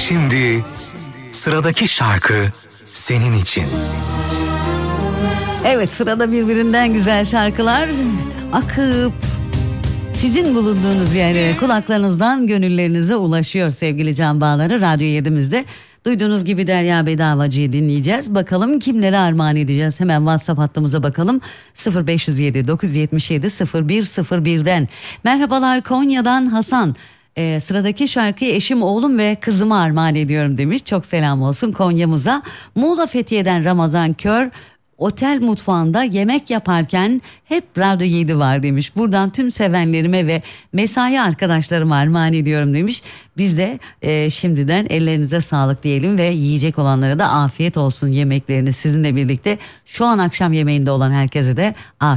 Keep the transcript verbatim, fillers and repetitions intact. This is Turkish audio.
Şimdi sıradaki şarkı senin için. Evet, sırada birbirinden güzel şarkılar akıp sizin bulunduğunuz yere, kulaklarınızdan gönüllerinize ulaşıyor sevgili can bağları. Radyo yedimizde duyduğunuz gibi Derya Bedavacı'yı dinleyeceğiz. Bakalım kimlere armağan edeceğiz? Hemen WhatsApp hattımıza bakalım. sıfır beş yüz yedi dokuz yetmiş yedi sıfır bir sıfır bir'den. Merhabalar, Konya'dan Hasan. Ee, sıradaki şarkıyı eşim, oğlum ve kızıma armağan ediyorum demiş. Çok selam olsun Konya'mıza. Muğla Fethiye'den Ramazan Kör. Otel mutfağında yemek yaparken hep Radyo yedi var demiş. Buradan tüm sevenlerime ve mesai arkadaşlarıma armağan ediyorum demiş. Biz de e, şimdiden ellerinize sağlık diyelim ve yiyecek olanlara da afiyet olsun yemeklerini sizinle birlikte. Şu an akşam yemeğinde olan herkese de afiyet